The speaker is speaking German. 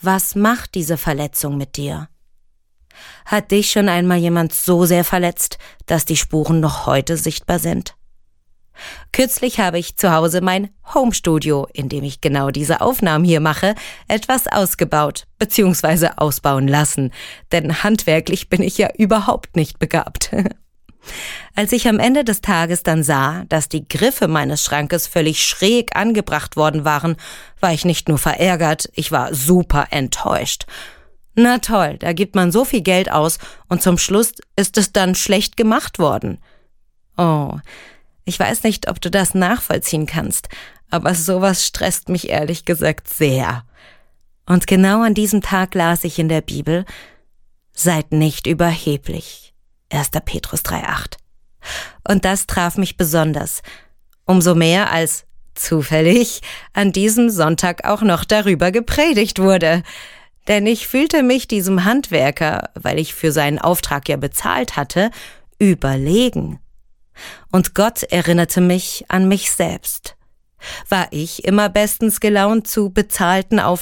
Was macht diese Verletzung mit dir? Hat dich schon einmal jemand so sehr verletzt, dass die Spuren noch heute sichtbar sind? Kürzlich habe ich zu Hause mein Homestudio, in dem ich genau diese Aufnahmen hier mache, etwas ausgebaut bzw. ausbauen lassen, denn handwerklich bin ich ja überhaupt nicht begabt. Als ich am Ende des Tages dann sah, dass die Griffe meines Schrankes völlig schräg angebracht worden waren, war ich nicht nur verärgert, ich war super enttäuscht. Na toll, da gibt man so viel Geld aus und zum Schluss ist es dann schlecht gemacht worden. Oh, ich weiß nicht, ob du das nachvollziehen kannst, aber sowas stresst mich ehrlich gesagt sehr. Und genau an diesem Tag las ich in der Bibel: Seid nicht überheblich. 1. Petrus 3,8. Und das traf mich besonders. Umso mehr, als zufällig an diesem Sonntag auch noch darüber gepredigt wurde. Denn ich fühlte mich diesem Handwerker, weil ich für seinen Auftrag ja bezahlt hatte, überlegen. Und Gott erinnerte mich an mich selbst. War ich immer bestens gelaunt zu bezahlten Aufträgen